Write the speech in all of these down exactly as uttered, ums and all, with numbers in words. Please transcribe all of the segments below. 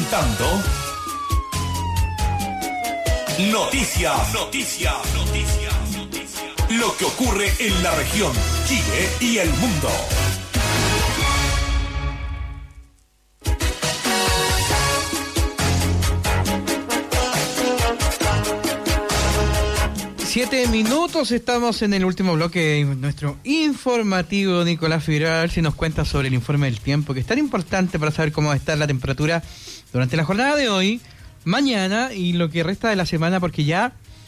presentando Noticias, Noticias, Noticias, Noticias. Lo que ocurre en la región, Chile y el mundo. Siete minutos, estamos en el último bloque de nuestro informativo. Nicolás Figueroa, a ver si nos cuenta sobre el informe del tiempo, que es tan importante para saber cómo va a estar la temperatura durante la jornada de hoy, mañana y lo que resta de la semana, porque ya,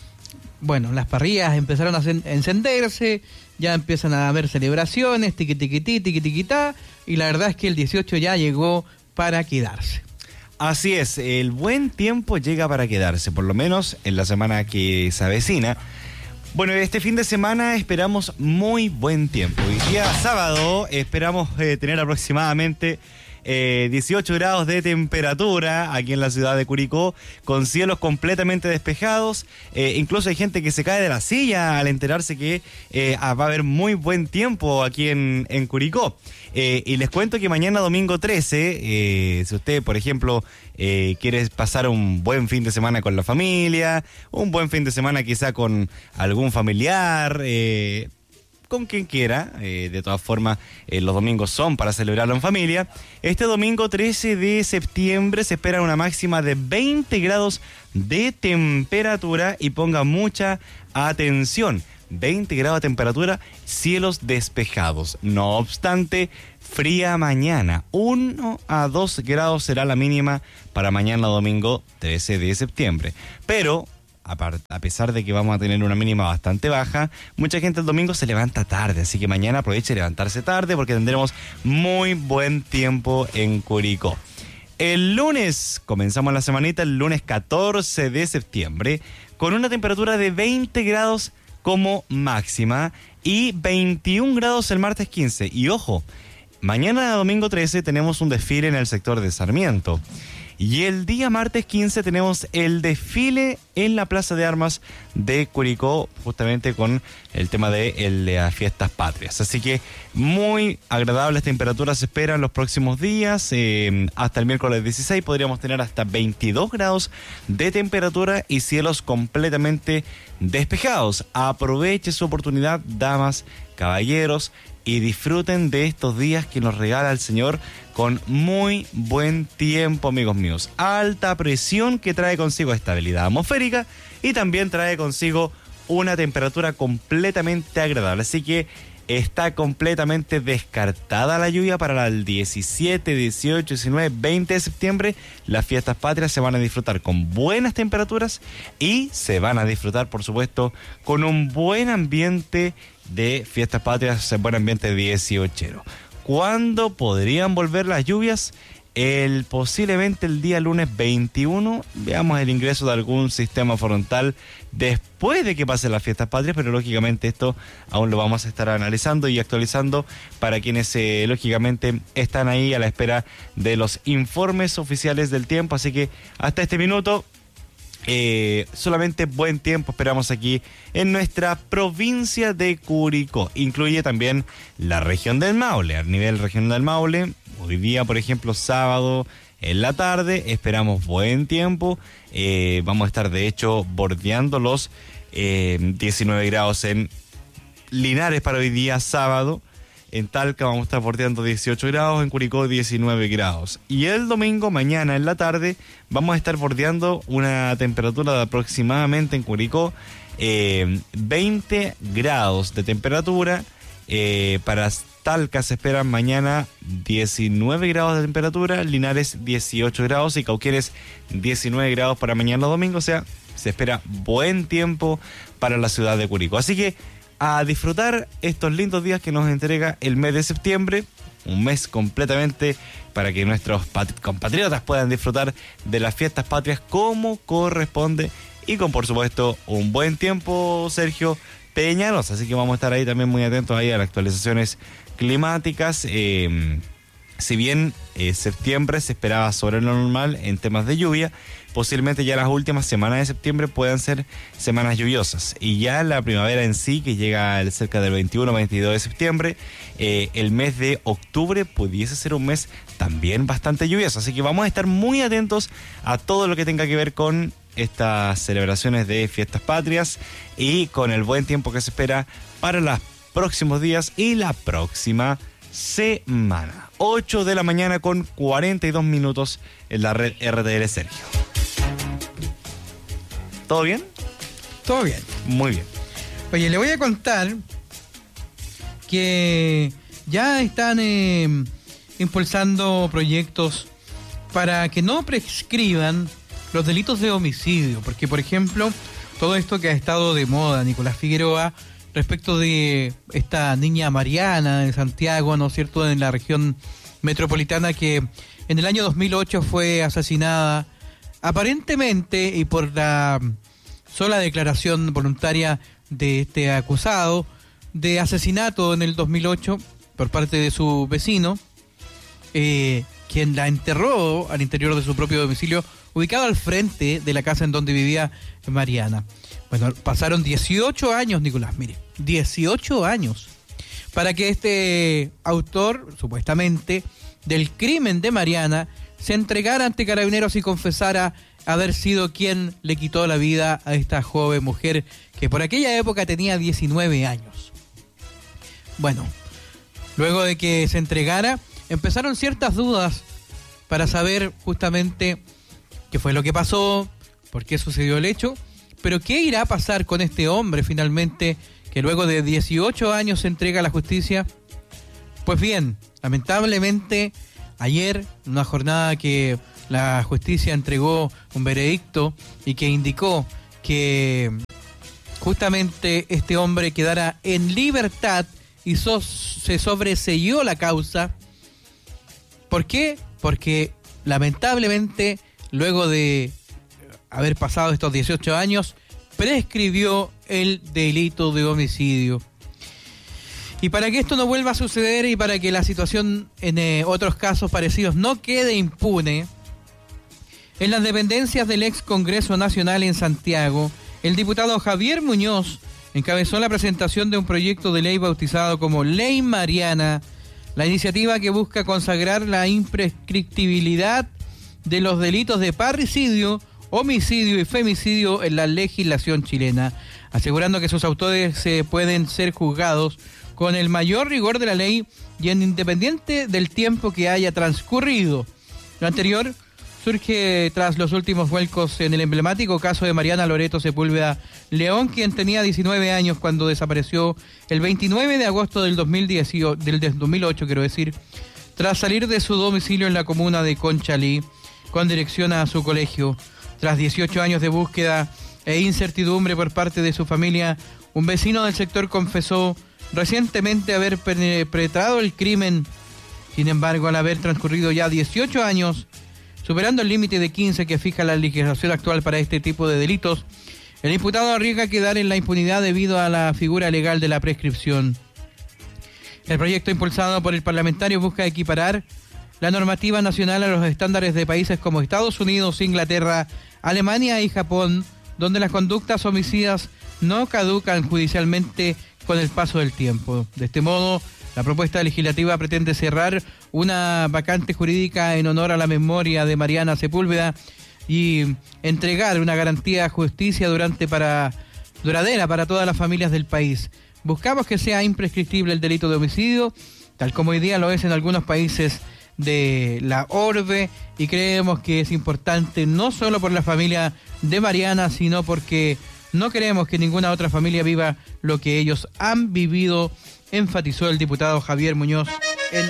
bueno, las parrillas empezaron a encenderse, ya empiezan a haber celebraciones, tiqui-tiqui-ti, tiqui-tiqui-ta, y la verdad es que el dieciocho ya llegó para quedarse. Así es, el buen tiempo llega para quedarse, por lo menos en la semana que se avecina. Bueno, este fin de semana esperamos muy buen tiempo. Hoy día sábado esperamos eh, tener aproximadamente eh, dieciocho grados de temperatura aquí en la ciudad de Curicó, con cielos completamente despejados. Eh, incluso hay gente que se cae de la silla al enterarse que eh, va a haber muy buen tiempo aquí en, en Curicó. Eh, y les cuento que mañana domingo trece, eh, si usted, por ejemplo, eh, quiere pasar un buen fin de semana con la familia, un buen fin de semana quizá con algún familiar, eh, con quien quiera, eh, de todas formas eh, los domingos son para celebrarlo en familia. Este domingo trece de septiembre se espera una máxima de veinte grados de temperatura y ponga mucha atención. veinte grados de temperatura, cielos despejados. No obstante, fría mañana. uno a dos grados será la mínima para mañana domingo trece de septiembre. Pero, a pesar de que vamos a tener una mínima bastante baja, mucha gente el domingo se levanta tarde. Así que mañana aproveche de levantarse tarde porque tendremos muy buen tiempo en Curicó. El lunes, comenzamos la semanita, el lunes catorce de septiembre, con una temperatura de veinte grados como máxima y veintiún grados el martes quince. Y ojo, mañana domingo trece tenemos un desfile en el sector de Sarmiento. Y el día martes quince tenemos el desfile en la Plaza de Armas de Curicó, justamente con el tema de, el, de las fiestas patrias. Así que muy agradables temperaturas se esperan los próximos días. Eh, hasta el miércoles dieciséis podríamos tener hasta veintidós grados de temperatura y cielos completamente despejados. Aproveche su oportunidad, damas, caballeros, y disfruten de estos días que nos regala el Señor con muy buen tiempo, amigos míos. Alta presión que trae consigo estabilidad atmosférica y también trae consigo una temperatura completamente agradable. Así que está completamente descartada la lluvia para el diecisiete, dieciocho, diecinueve, veinte de septiembre. Las fiestas patrias se van a disfrutar con buenas temperaturas y se van a disfrutar, por supuesto, con un buen ambiente de fiestas patrias, en buen ambiente dieciochero. ¿Cuándo podrían volver las lluvias? El, posiblemente el día lunes veintiuno, veamos el ingreso de algún sistema frontal después de que pasen las fiestas patrias, pero lógicamente esto aún lo vamos a estar analizando y actualizando para quienes eh, lógicamente están ahí a la espera de los informes oficiales del tiempo. Así que hasta este minuto, Eh, solamente buen tiempo esperamos aquí en nuestra provincia de Curicó. Incluye también la región del Maule. A nivel región del Maule, hoy día, por ejemplo, sábado en la tarde, esperamos buen tiempo. Eh, vamos a estar, de hecho, bordeando los eh, diecinueve grados en Linares para hoy día sábado. En Talca vamos a estar bordeando dieciocho grados, en Curicó diecinueve grados. Y el domingo, mañana en la tarde, vamos a estar bordeando una temperatura de aproximadamente en Curicó eh, veinte grados de temperatura. Eh, para Talca se esperan mañana diecinueve grados de temperatura, Linares dieciocho grados y Cauquenes diecinueve grados para mañana domingo. O sea, se espera buen tiempo para la ciudad de Curicó. Así que a disfrutar estos lindos días que nos entrega el mes de septiembre, un mes completamente para que nuestros compatriotas puedan disfrutar de las fiestas patrias como corresponde y con, por supuesto, un buen tiempo, Sergio Peñanos. Así que vamos a estar ahí también muy atentos ahí a las actualizaciones climáticas. Eh, si bien eh, septiembre se esperaba sobre lo normal en temas de lluvia, posiblemente ya las últimas semanas de septiembre puedan ser semanas lluviosas. Y ya la primavera en sí, que llega cerca del veintiuno veintidós de septiembre, eh, el mes de octubre pudiese ser un mes también bastante lluvioso. Así que vamos a estar muy atentos a todo lo que tenga que ver con estas celebraciones de fiestas patrias y con el buen tiempo que se espera para los próximos días y la próxima semana. ocho de la mañana con cuarenta y dos minutos en la red R T L Sergio. ¿Todo bien? Todo bien. Muy bien. Oye, le voy a contar que ya están eh, impulsando proyectos para que no prescriban los delitos de homicidio, porque por ejemplo, todo esto que ha estado de moda, Nicolás Figueroa, respecto de esta niña Mariana de Santiago, ¿no es cierto?, en la región metropolitana, que en el año dos mil ocho fue asesinada aparentemente y por la sola declaración voluntaria de este acusado de asesinato en el dos mil ocho por parte de su vecino, eh, quien la enterró al interior de su propio domicilio, ubicado al frente de la casa en donde vivía Mariana. Bueno, pasaron dieciocho años, Nicolás, mire, dieciocho años, para que este autor, supuestamente, del crimen de Mariana, se entregara ante Carabineros y confesara haber sido quien le quitó la vida a esta joven mujer que por aquella época tenía diecinueve años. Bueno, luego de que se entregara, empezaron ciertas dudas para saber justamente qué fue lo que pasó, por qué sucedió el hecho, pero qué irá a pasar con este hombre finalmente que luego de dieciocho años se entrega a la justicia. Pues bien, lamentablemente ayer, en una jornada que la justicia entregó un veredicto y que indicó que justamente este hombre quedara en libertad y so- se sobreseyó la causa. ¿Por qué? Porque lamentablemente, luego de haber pasado estos dieciocho años, prescribió el delito de homicidio. Y para que esto no vuelva a suceder y para que la situación en eh, otros casos parecidos no quede impune, en las dependencias del ex Congreso Nacional en Santiago, el diputado Javier Muñoz encabezó la presentación de un proyecto de ley bautizado como Ley Mariana, la iniciativa que busca consagrar la imprescriptibilidad de los delitos de parricidio, homicidio y femicidio en la legislación chilena, asegurando que sus autores eh, pueden ser juzgados con el mayor rigor de la ley y en independiente del tiempo que haya transcurrido. Lo anterior surge tras los últimos vuelcos en el emblemático caso de Mariana Loreto Sepúlveda León, quien tenía diecinueve años cuando desapareció el veintinueve de agosto del dos mil dieciocho, del dos mil ocho, quiero decir, tras salir de su domicilio en la comuna de Conchalí con dirección a su colegio. Tras dieciocho años de búsqueda e incertidumbre por parte de su familia, un vecino del sector confesó recientemente haber perpetrado el crimen. Sin embargo, al haber transcurrido ya dieciocho años, superando el límite de quince que fija la legislación actual para este tipo de delitos, el imputado arriesga quedar en la impunidad debido a la figura legal de la prescripción. El proyecto impulsado por el parlamentario busca equiparar la normativa nacional a los estándares de países como Estados Unidos, Inglaterra, Alemania y Japón, donde las conductas homicidas no caducan judicialmente con el paso del tiempo. De este modo, la propuesta legislativa pretende cerrar una vacante jurídica en honor a la memoria de Mariana Sepúlveda y entregar una garantía de justicia durante para, duradera para todas las familias del país. Buscamos que sea imprescriptible el delito de homicidio, tal como hoy día lo es en algunos países de la orbe, y creemos que es importante no solo por la familia de Mariana, sino porque no queremos que ninguna otra familia viva lo que ellos han vivido, enfatizó el diputado Javier Muñoz